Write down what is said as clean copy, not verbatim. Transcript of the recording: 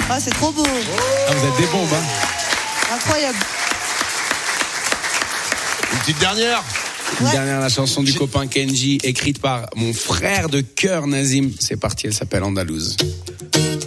Ah, c'est trop beau. Ah, vous êtes des bombes, hein. Incroyable. Une petite dernière. Une dernière, la chanson du copain Kenji, écrite par mon frère de cœur Nazim. C'est parti, elle s'appelle Andalouse.